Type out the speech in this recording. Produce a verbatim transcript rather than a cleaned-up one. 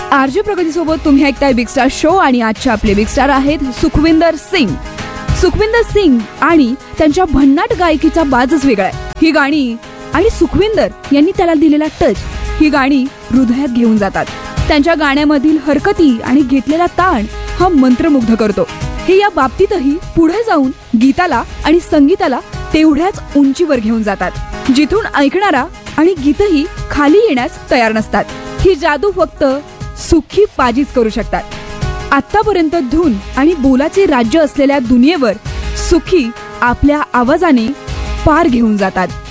RJ प्रगती सोबत तुम्ही ऐकताय बिग स्टार शो आणि आजचे आपले बिग स्टार आहेत सुखविंदर सिंग. सुखविंदर सिंग आणि त्यांच्या भन्नाट गायकीचा बाजच वेगळा आहे. ही गाणी आणि सुखविंदर यांनी त्याला दिलेला टच, ही गाणी हृदयात घेऊन जातात. त्यांच्या गाण्यामधील हरकती आणि घेतलेला ताण हा मंत्रमुग्ध करतो. हे या बाबतीतही पुढे जाऊन गीताला आणि संगीताला तेवढ्याच उंचीवर घेऊन जातात, जिथून ऐकणारा आणि गीतही खाली येण्यास तयार नसतात. ही जादू फक्त सुखी पाजीच करू शकतात. आतापर्यंत धून आणि बोलाचे राज्य असलेल्या दुनियेवर सुखी आपल्या आवाजाने पार घेऊन जातात.